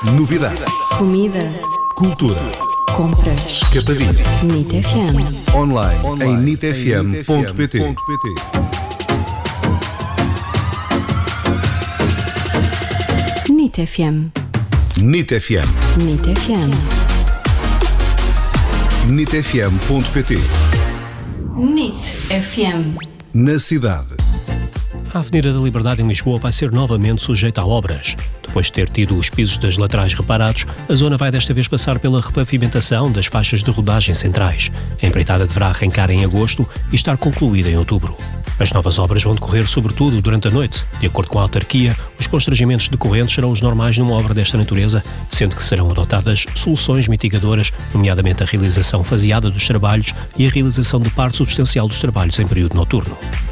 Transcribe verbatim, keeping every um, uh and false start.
Novidades. Comida. Cultura. Compras. Capadinha. NIT F M. Online, Online. em nit f m ponto p t. NIT F M. NIT F M. NIT F M. nit f m ponto p t. NIT F M. Na cidade. A Avenida da Liberdade em Lisboa vai ser novamente sujeita a obras. Depois de ter tido os pisos das laterais reparados, a zona vai desta vez passar pela repavimentação das faixas de rodagem centrais. A empreitada deverá arrancar em agosto e estar concluída em outubro. As novas obras vão decorrer sobretudo durante a noite. De acordo com a autarquia, os constrangimentos decorrentes serão os normais numa obra desta natureza, sendo que serão adotadas soluções mitigadoras, nomeadamente a realização faseada dos trabalhos e a realização de parte substancial dos trabalhos em período noturno.